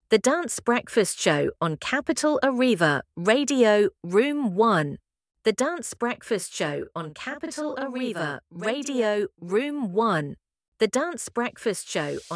The Dance Breakfast Show on Capital Arriva, Radio, Room 1. The Dance Breakfast Show on Capital Arriva, Radio, Room 1. The Dance Breakfast Show on